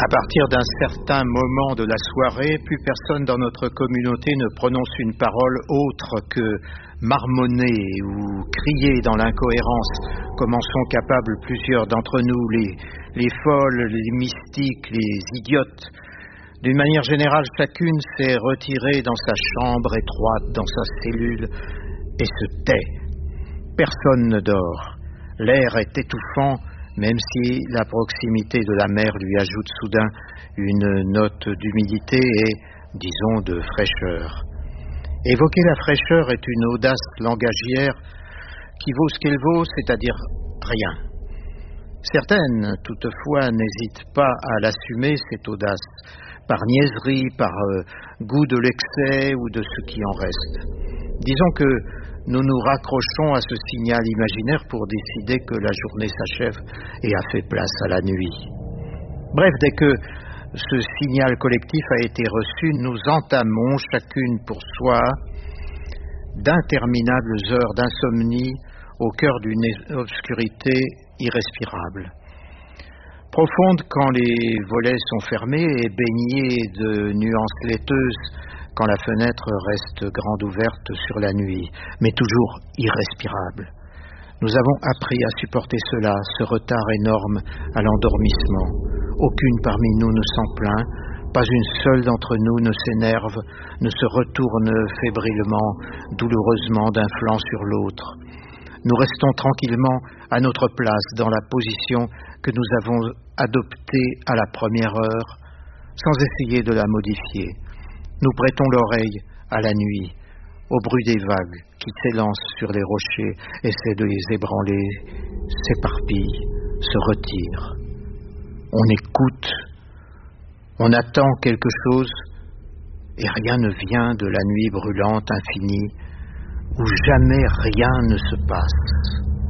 À partir d'un certain moment de la soirée, plus personne dans notre communauté ne prononce une parole autre que marmonner ou crier dans l'incohérence, comme en sont capables plusieurs d'entre nous, les folles, les mystiques, les idiotes. D'une manière générale, chacune s'est retirée dans sa chambre étroite, dans sa cellule, et se tait. Personne ne dort. L'air est étouffant, même si la proximité de la mer lui ajoute soudain une note d'humidité et, disons, de fraîcheur. Évoquer la fraîcheur est une audace langagière qui vaut ce qu'elle vaut, c'est-à-dire rien. Certaines, toutefois, n'hésitent pas à l'assumer, cette audace, par niaiserie, par goût de l'excès ou de ce qui en reste. Disons que nous nous raccrochons à ce signal imaginaire pour décider que la journée s'achève et a fait place à la nuit. Bref, dès que ce signal collectif a été reçu, nous entamons, chacune pour soi, d'interminables heures d'insomnie au cœur d'une obscurité irrespirable. Profonde quand les volets sont fermés et baignée de nuances laiteuses quand la fenêtre reste grande ouverte sur la nuit, mais toujours irrespirable. Nous avons appris à supporter cela, ce retard énorme à l'endormissement. Aucune parmi nous ne s'en plaint, pas une seule d'entre nous ne s'énerve, ne se retourne fébrilement, douloureusement d'un flanc sur l'autre. Nous restons tranquillement à notre place dans la position que nous avons adoptée à la première heure, sans essayer de la modifier. Nous prêtons l'oreille à la nuit, au bruit des vagues qui s'élancent sur les rochers, essaient de les ébranler, s'éparpillent, se retirent. On écoute, on attend quelque chose, et rien ne vient de la nuit brûlante infinie, où jamais rien ne se passe.